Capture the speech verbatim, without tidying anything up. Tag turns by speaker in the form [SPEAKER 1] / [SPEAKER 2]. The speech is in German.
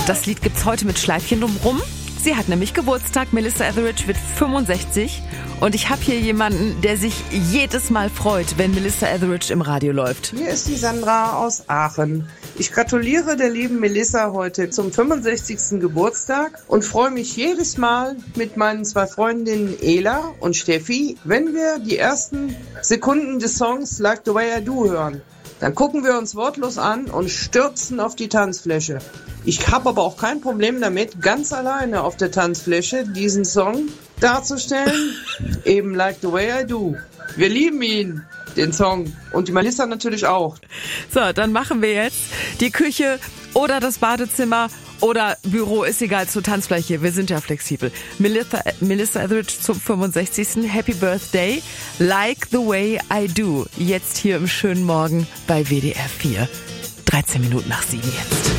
[SPEAKER 1] Das Lied gibt's heute mit Schleifchen drumrum. Sie hat nämlich Geburtstag. Melissa Etheridge wird fünfundsechzig. Und ich habe hier jemanden, der sich jedes Mal freut, wenn Melissa Etheridge im Radio läuft.
[SPEAKER 2] Hier ist die Sandra aus Aachen. Ich gratuliere der lieben Melissa heute zum fünfundsechzigsten Geburtstag und freue mich jedes Mal mit meinen zwei Freundinnen Ela und Steffi, wenn wir die ersten Sekunden des Songs Like the Way I Do hören. Dann gucken wir uns wortlos an und stürzen auf die Tanzfläche. Ich habe aber auch kein Problem damit, ganz alleine auf der Tanzfläche diesen Song darzustellen. Eben Like the Way I Do. Wir lieben ihn, den Song. Und die Melissa natürlich auch.
[SPEAKER 1] So, dann machen wir jetzt die Küche oder das Badezimmer oder Büro, ist egal, zur Tanzfläche. Wir sind ja flexibel. Melissa, Melissa Etheridge zum fünfundsechzigsten Happy Birthday. Like the Way I Do. Jetzt hier im schönen Morgen bei W D R vier. dreizehn Minuten nach sieben jetzt.